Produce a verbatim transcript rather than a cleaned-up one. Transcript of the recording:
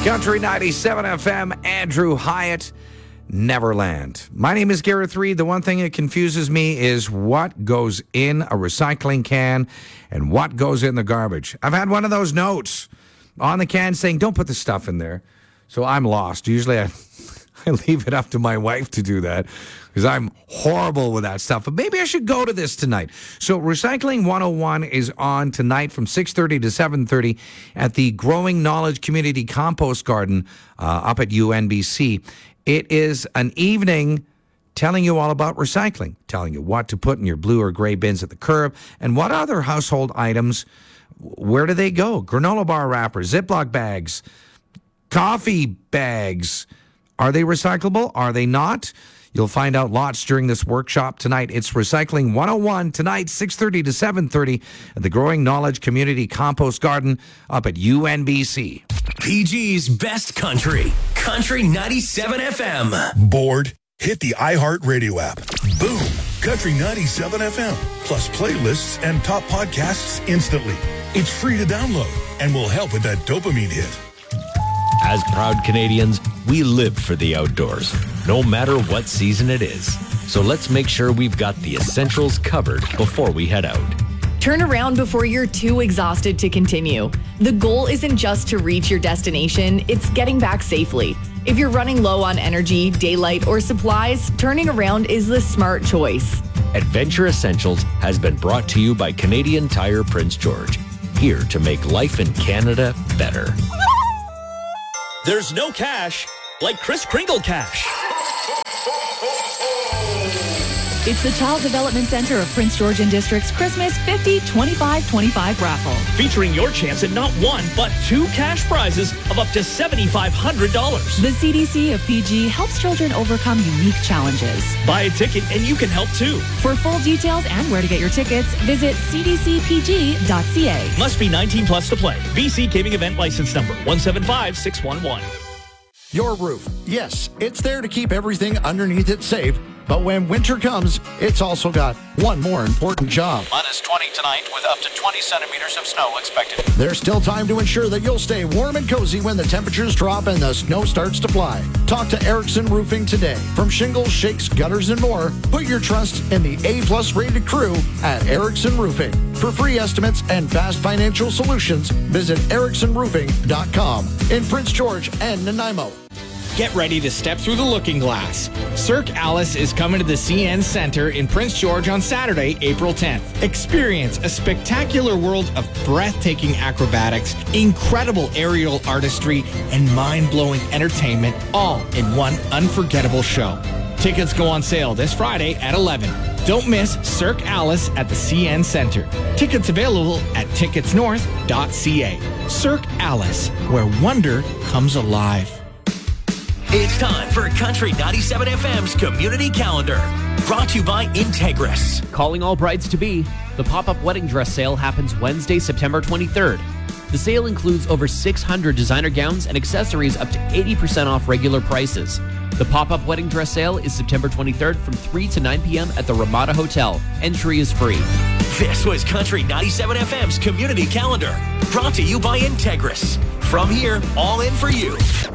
Country ninety-seven F M, Andrew Hyatt, Neverland. My name is Gareth Reed. The one thing that confuses me is what goes in a recycling can and what goes in the garbage. I've had one of those notes on the can saying, don't put the stuff in there. So I'm lost. Usually I, I leave it up to my wife to do that because I'm horrible with that stuff. But maybe I should go to this tonight. So Recycling one oh one is on tonight from six thirty to seven thirty at the Growing Knowledge Community Compost Garden uh, up at U N B C. It is an evening telling you all about recycling, telling you what to put in your blue or gray bins at the curb, and what other household items, where do they go? Granola bar wrappers, Ziploc bags, coffee bags. Are they recyclable? Are they not? You'll find out lots during this workshop tonight. It's Recycling one oh one tonight, six thirty to seven thirty at the Growing Knowledge Community Compost Garden up at U N B C. P G's Best Country, Country ninety-seven F M. Bored? Hit the iHeartRadio app. Boom! Country ninety-seven F M. Plus playlists and top podcasts instantly. It's free to download and will help with that dopamine hit. As proud Canadians, we live for the outdoors, no matter what season it is. So let's make sure we've got the essentials covered before we head out. Turn around before you're too exhausted to continue. The goal isn't just to reach your destination, it's getting back safely. If you're running low on energy, daylight, or supplies, turning around is the smart choice. Adventure Essentials has been brought to you by Canadian Tire Prince George, here to make life in Canada better. There's no cash like Kris Kringle Cash. It's the Child Development Center of Prince George and District's Christmas fifty twenty-five twenty-five raffle. Featuring your chance at not one, but two cash prizes of up to seven thousand five hundred dollars. The C D C of P G helps children overcome unique challenges. Buy a ticket and you can help too. For full details and where to get your tickets, visit c d c p g dot c a. Must be nineteen plus to play. B C Gaming Event License Number one seven five six one one. Your roof. Yes, it's there to keep everything underneath it safe. But when winter comes, it's also got one more important job. Minus twenty tonight with up to twenty centimeters of snow expected. There's still time to ensure that you'll stay warm and cozy when the temperatures drop and the snow starts to fly. Talk to Erickson Roofing today. From shingles, shakes, gutters, and more, put your trust in the A-plus rated crew at Erickson Roofing. For free estimates and fast financial solutions, visit erickson roofing dot com in Prince George and Nanaimo. Get ready to step through the looking glass. Cirque Alice is coming to the C N Center in Prince George on Saturday, April tenth. Experience a spectacular world of breathtaking acrobatics, incredible aerial artistry, and mind-blowing entertainment, all in one unforgettable show. Tickets go on sale this Friday at eleven. Don't miss Cirque Alice at the C N Center. Tickets available at tickets north dot c a. Cirque Alice, where wonder comes alive. It's time for Country ninety-seven F M's Community Calendar. Brought to you by Integris. Calling all brides-to-be, the pop-up wedding dress sale happens Wednesday, September twenty-third. The sale includes over six hundred designer gowns and accessories up to eighty percent off regular prices. The pop-up wedding dress sale is September twenty-third from three to nine p.m. at the Ramada Hotel. Entry is free. This was Country ninety-seven F M's Community Calendar. Brought to you by Integris. From here, all in for you.